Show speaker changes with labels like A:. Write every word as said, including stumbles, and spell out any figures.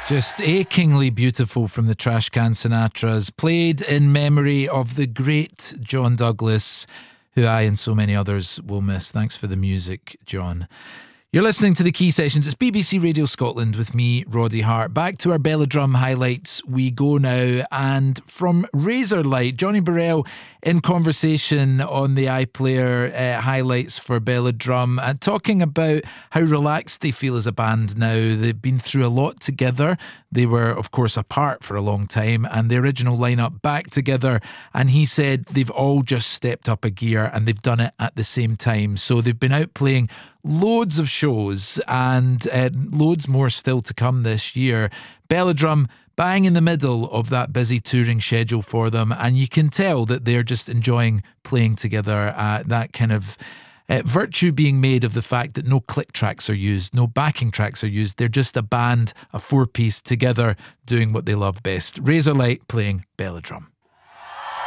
A: Just achingly beautiful from the Trashcan Sinatras, played in memory of the great John Douglas, who I and so many others will miss. Thanks for the music, John. You're listening to the Key Sessions. It's B B C Radio Scotland with me, Roddy Hart. Back to our Belladrum highlights we go now. And from Razorlight, Johnny Burrell in conversation on the iPlayer uh, highlights for Belladrum, and uh, talking about how relaxed they feel as a band now. They've been through a lot together. They were, of course, apart for a long time, and the original lineup back together. And he said they've all just stepped up a gear and they've done it at the same time. So they've been out playing loads of shows, and uh, loads more still to come this year. Belladrum bang in the middle of that busy touring schedule for them, and you can tell that they're just enjoying playing together. Uh, that kind of uh, virtue being made of the fact that no click tracks are used, no backing tracks are used. They're just a band, a four-piece together doing what they love best. Razorlight playing Belladrum.